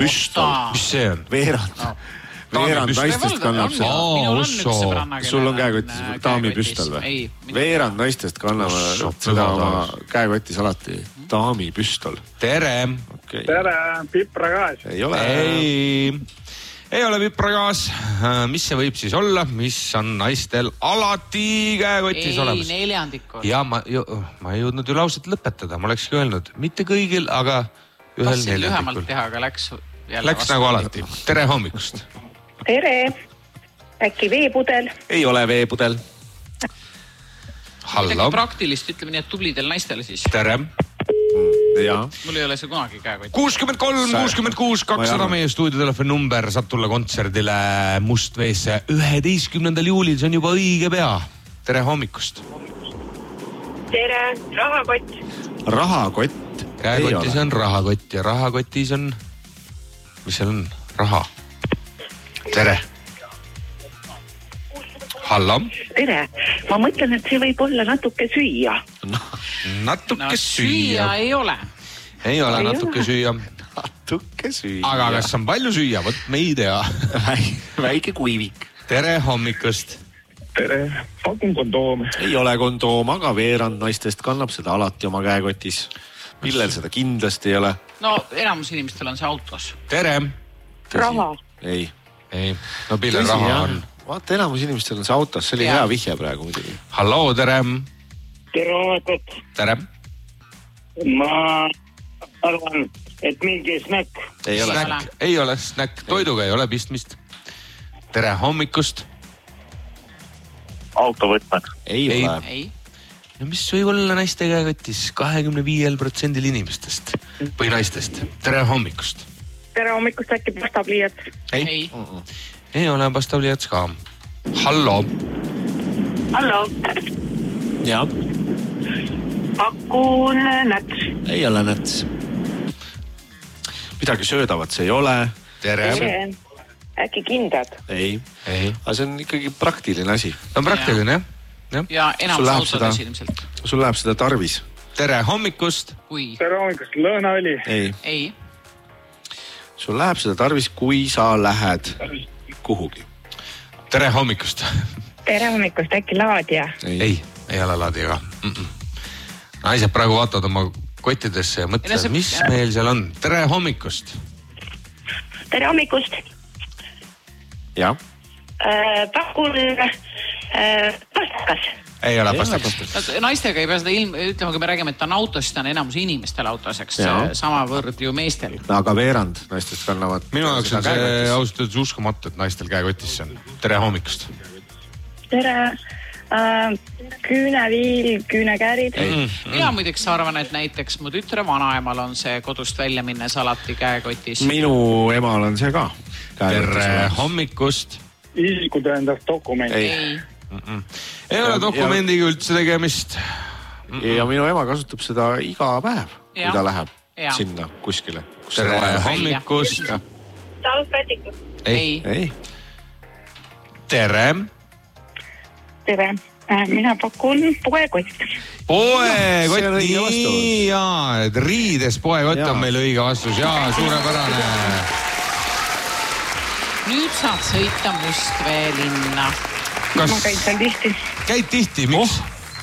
püstol. Mis see on? Veerand naistest kannab seda. Sul on käekotis daamipüstol või? Veerand naistest kannavad seda oma käekotis alati. Daamipüstol. Tere! Tere, pipragaas. Ei ole. Ei ole pipragaas. Mis see võib siis olla? Mis on naistel alati käekotis olemas? Ei, neljandik on. Ja ma ei jõudnud ju lauset lõpetada. Ma olekski öelnud, mitte kõigil, aga ühel Tassin neljandikul. lühemalt teha, aga läks nagu alati. Tere hommikust! Tere, äkki veepudel? Ei ole veepudel. Hallo. Praktilist, ütleme nii, et tublidel naistel siis. Tere. Ja. Mul ei ole see kunagi käekotis. 63, 66, 200 meie stuudiotelefoni number. Saab tulla kontserdile Mustveesse 11. juulil. See on juba õige pea. Tere hommikust. Tere, rahakott. Rahakott. Käekotis on rahakott ja rahakotis on... Mis seal on? Raha. Tere. Hallo. Tere, ma mõtlen, et see võib olla natuke süüa. Natuke süüa. Ei ole. Ei ole natuke süüa. Natuke süüa. Aga kas on palju süüa? Võt me ei tea. Väike kuivik. Tere hommikust. Tere, pakun kondoome. Ei ole kondoom, aga veerand naistest kannab seda alati oma käekotis. Millel seda kindlasti ei ole. No enamus inimestel on see autos. Tere. Raha. Ei. No pille raha on. Vaata, enamus inimestel on see autos. See oli hea vihje praegu muidugi. Halloo, tere. Tere hommikut. Tere. Ma arvan, et mingi snäkk. Ei ole. Ei ole snäkk. Toiduga ei ole pistmist. Tere hommikust. Autovõtmed. Ei ole. Ei. No mis võib olla naiste käekotis 25% inimestest või naistest? Tere hommikust. Tere hommikust, äkki pastapliiats? Ei. Ei ole pastapliiats ka. Hallo. Hallo. Ja. Pakun näts. Ei ole näts. Midagi söödavat see ei ole. Tere. Äkki kindad? Ei. Aga see on ikkagi praktiline asi. On praktiline, jah? Ja enamus autodes ilmselt. Sul läheb seda tarvis. Tere hommikust. Kui? Tere hommikust, lõõnaõli. Ei. Sul läheb seda tarvis, kui sa lähed kuhugi. Tere hommikust. Tere hommikust, äkki laadja? Ei ole laadjaga. Naised praegu vaatavad oma kottidesse ja mõtlevad, mis meil seal on. Tere hommikust. Tere hommikust. Ja. Pakun pastakas. Ei ole pastakas. Naistega ei pea seda ütlema, kui me räägime, et ta on autos, ta on enamus inimestel autos, eks samavõrd ju meestel. Aga veerand naistest kannavad. Minu jaoks on see ausalt öeldes uskumatu, et naistel käekotis on. Tere hommikust. Tere. Küüneviil, küünekäärid. Mina muideks arvan, et näiteks mu tütre vanaemal on see kodust välja minnes alati käekotis. Minu emal on see ka. Tere hommikust. Isikutõendav dokument. Ei ole dokumendiga üldse tegemist. Ja minu ema kasutab seda iga päev, kui ta läheb sinna kuskile. Tere hommikust. Talvpätikud. Ei. Tere. Tere. Mina pakun poekott. Poekott, nii jaa. Riides poekott on meil õige vastus. Jaa, suurepärane. Nüüd saad sõita Mustvee linna. Ma käin seal tihti. Käid tihti, miks?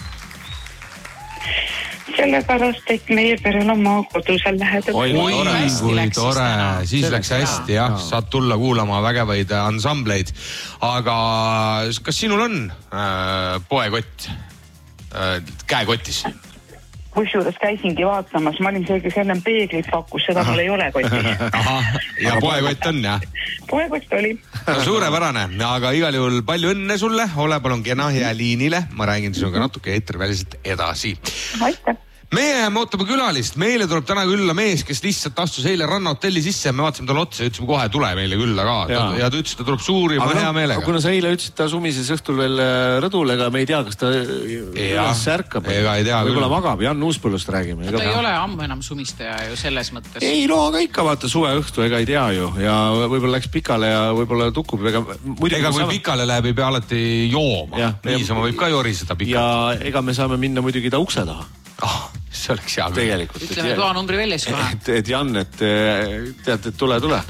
Sellepärast, et meie perel on maakodu seal lähedal. Oi, kui tore. Siis läks hästi, jah. Saad tulla kuulama vägevaid ansambleid. Aga kas sinul on poekott käekotis? Kusjuures käisingi vaatamas. Ma olin see, kes ennem peeglit pakkus, seda mul ei ole kotis. Ja poekott on, jah? Poekott oli. Suurepärane, aga igal juhul palju õnne sulle. Ole palun kena hea liinile. Ma räägin sinuga natuke eetriväliselt edasi. Aitäh. Meie ootame külalist. Meile tuleb täna külla mees, kes lihtsalt astus eile rannahotelli sisse ja me vaatasime talle otsa ja ütlesime kohe tule meile külla ka. Ja ta ütles, ta tuleb suurima hea meelega. Aga kuna sa eile ütlesid, ta sumises õhtul veel rõdul, ega me ei tea, kas ta üles ärkab. Ega ei tea. Võib-olla magab, Jan Uuspõllust räägime. Ta ei ole ammu enam sumistaja ju selles mõttes. Ei, no aga ikka vaata suve õhtu, ega ei tea ju. Ja võib-olla läks pikale ja võib-olla tukub. Ega kui pikale läheb, ei pea alati jooma. Niisama võib ka joriseda pikalt. Ja ega me saame minna muidugi ta ukse taha. See oleks hea. Tegelikult. Ütleme toa numbri väljas kohe. Et Jan, et tead, et tule.